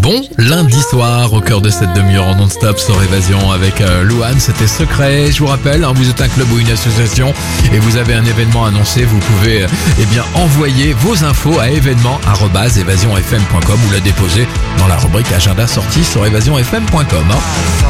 Bon lundi soir au cœur de cette demi-heure en non-stop sur Évasion avec Louane, c'était Secret. Je vous rappelle, vous êtes un club ou une association et vous avez un événement annoncé, vous pouvez envoyer vos infos à événement@évasionfm.com ou la déposer dans la rubrique agenda sortie sur évasionfm.com.